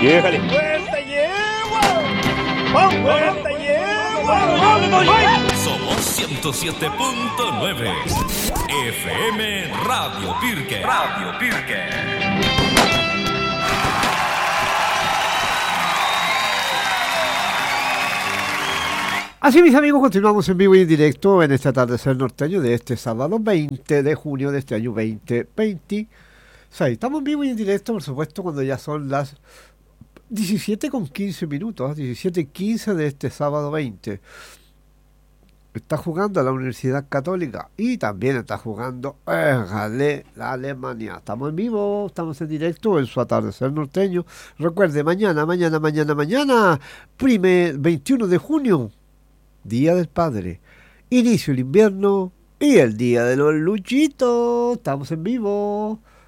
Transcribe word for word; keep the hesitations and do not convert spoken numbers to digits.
Déjale. ¡Vuelta yegua! ¡Vamos, vuelta yegua! Somos ciento siete punto nueve F M Radio Pirque. Radio Pirque. Así, mis amigos, continuamos en vivo y en directo en este atardecer norteño de este sábado veinte de junio de este año veinte veintiséis. Estamos en vivo y en directo, por supuesto, cuando ya son las diecisiete con quince minutos, diecisiete quince de este sábado veinte. Está jugando la Universidad Católica y también está jugando eh, la Alemania. Estamos en vivo, estamos en directo en su atardecer norteño. Recuerde, mañana, mañana, mañana, mañana, primer veintiuno de junio. Día del Padre, inicio el invierno y el día de los luchitos. Estamos en vivo.